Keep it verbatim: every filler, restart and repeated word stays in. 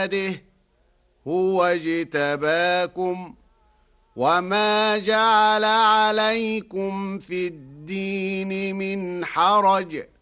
بيده هو اجتباكم وما جعل عليكم في الدين من حرج